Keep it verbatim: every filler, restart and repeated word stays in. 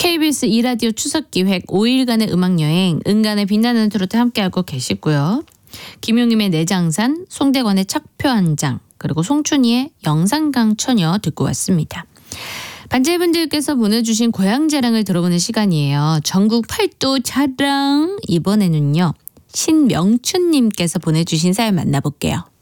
케이비에스 이 라디오 추석기획 오 일간의 음악여행 은간의 빛나는 트로트 함께하고 계시고요. 김용임의 내장산, 송대관의 척표 한 장, 그리고 송춘희의 영산강 처녀 듣고 왔습니다. 반제분들께서 보내주신 고향 자랑을 들어보는 시간이에요. 전국 팔도 자랑. 이번에는요, 신명춘님께서 보내주신 사연 만나볼게요.